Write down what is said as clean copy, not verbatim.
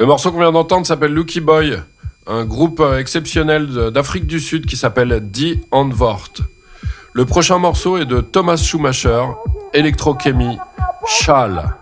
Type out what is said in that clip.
Le morceau qu'on vient d'entendre s'appelle Lucky Boy, un groupe exceptionnel d'Afrique du Sud qui s'appelle Die Antwoord. Le prochain morceau est de Thomas Schumacher, Electrochemie, Schall.